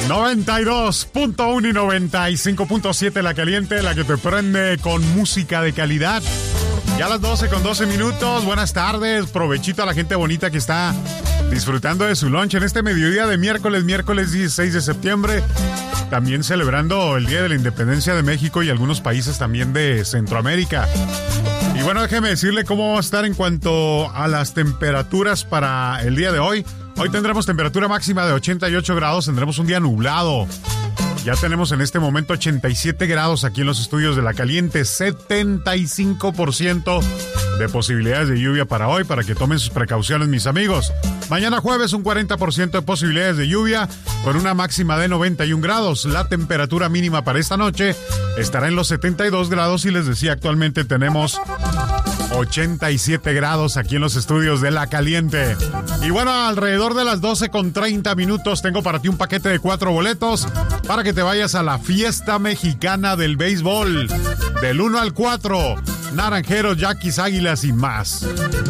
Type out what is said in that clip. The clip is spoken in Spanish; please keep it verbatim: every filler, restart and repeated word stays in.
noventa y dos punto uno y noventa y cinco punto siete La Caliente, la que te prende con música de calidad. Ya a las doce con doce minutos. Buenas tardes, provechito a la gente bonita que está disfrutando de su lunch en este mediodía de miércoles, miércoles dieciséis de septiembre. También celebrando el Día de la Independencia de México y algunos países también de Centroamérica. Y bueno, déjeme decirle cómo va a estar en cuanto a las temperaturas para el día de hoy. Hoy tendremos temperatura máxima de ochenta y ocho grados, tendremos un día nublado. Ya tenemos en este momento ochenta y siete grados aquí en los estudios de La Caliente, setenta y cinco por ciento de posibilidades de lluvia para hoy, para que tomen sus precauciones, mis amigos. Mañana jueves un cuarenta por ciento de posibilidades de lluvia con una máxima de noventa y un grados. La temperatura mínima para esta noche estará en los setenta y dos grados y les decía, actualmente tenemos ochenta y siete grados aquí en los estudios de La Caliente. Y bueno, alrededor de las doce con treinta minutos tengo para ti un paquete de cuatro boletos para que te vayas a la fiesta mexicana del béisbol. Del uno al cuatro, Naranjeros, Yaquis, Águilas y más.